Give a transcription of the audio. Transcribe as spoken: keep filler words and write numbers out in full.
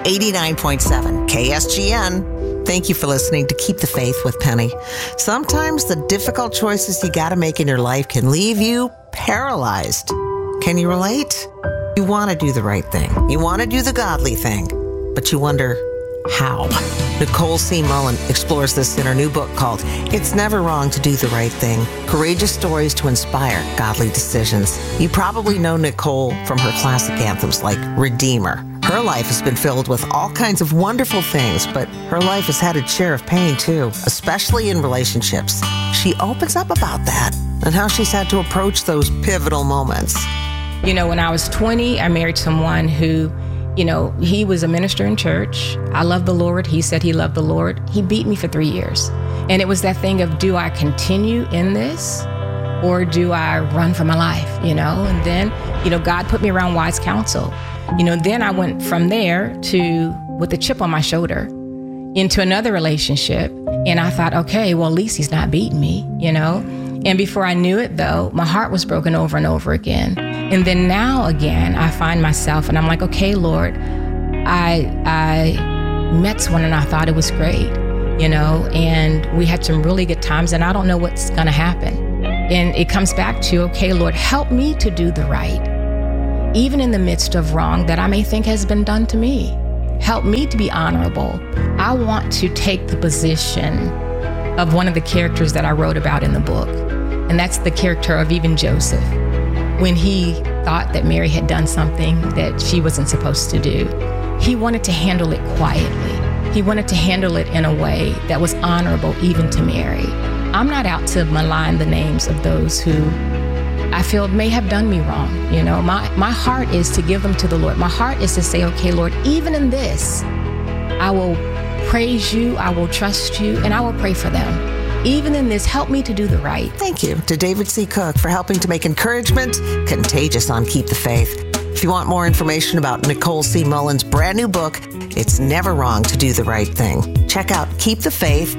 eighty-nine point seven K S G N. Thank you for listening to Keep the Faith with Penny. Sometimes the difficult choices you got to make in your life can leave you paralyzed. Can you relate? You want to do the right thing. You want to do the godly thing, but you wonder how. Nicole C. Mullen explores this in her new book called It's Never Wrong to Do the Right Thing, Courageous Stories to Inspire Godly Decisions. You probably know Nicole from her classic anthems like Redeemer. Her life has been filled with all kinds of wonderful things, but her life has had its share of pain too, especially in relationships. She opens up about that and how she's had to approach those pivotal moments. You know, when I was twenty, I married someone who, you know, he was a minister in church. I loved the Lord. He said he loved the Lord. He beat me for three years. And it was that thing of, do I continue in this or do I run for my life, you know? And then, you know, God put me around wise counsel. You know, then I went from there to, with a chip on my shoulder, into another relationship. And I thought, okay, well, at least he's not beating me, you know? And before I knew it, though, my heart was broken over and over again. And then now again, I find myself and I'm like, okay, Lord, I I met someone and I thought it was great, you know, and we had some really good times and I don't know what's going to happen. And it comes back to, okay, Lord, help me to do the right, even in the midst of wrong that I may think has been done to me. Help me to be honorable. I want to take the position of one of the characters that I wrote about in the book. And that's the character of even Joseph. When he thought that Mary had done something that she wasn't supposed to do, he wanted to handle it quietly. He wanted to handle it in a way that was honorable even to Mary. I'm not out to malign the names of those who I feel may have done me wrong. You know, my, my heart is to give them to the Lord. My heart is to say, okay, Lord, even in this, I will praise you, I will trust you, and I will pray for them. Even in this, help me to do the right. Thank you to David C. Cook for helping to make encouragement contagious on Keep the Faith. If you want more information about Nicole C. Mullen's brand new book, It's Never Wrong to Do the Right Thing, check out keep the faith